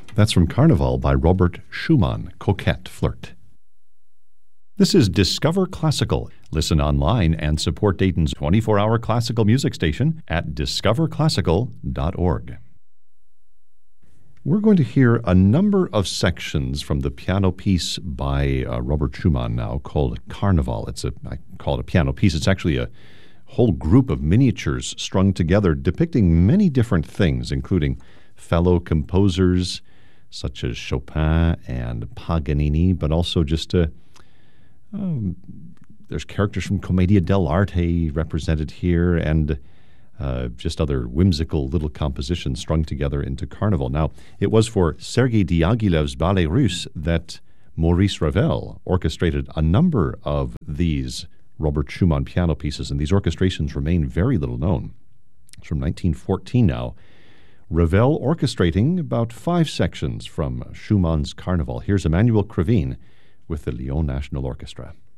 That's from Carnival by Robert Schumann, Coquette Flirt. This is Discover Classical. Listen online and support Dayton's 24-hour classical music station at discoverclassical.org. We're going to hear a number of sections from the piano piece by Robert Schumann now called Carnival. I call it a piano piece. It's actually a whole group of miniatures strung together depicting many different things, including fellow composers such as Chopin and Paganini, but also just there's characters from Commedia dell'arte represented here, and just other whimsical little compositions strung together into Carnival. Now, it was for Sergei Diaghilev's Ballet Russe that Maurice Ravel orchestrated a number of these Robert Schumann piano pieces, and these orchestrations remain very little known. It's from 1914 now. Ravel orchestrating about 5 sections from Schumann's Carnival. Here's Emmanuel Krivine with the Lyon National Orchestra.